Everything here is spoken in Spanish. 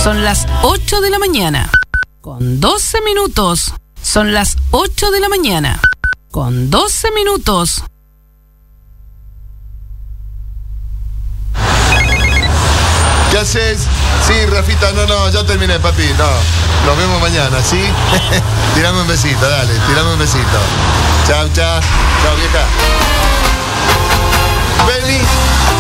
Son las 8 de la mañana, con 12 minutos. Son las 8 de la mañana, con 12 minutos. ¿Qué haces? Sí, Rafita, no, ya terminé, papi. No, nos vemos mañana, ¿sí? Tirame un besito, dale, tirame un besito. Chao, vieja. Vení.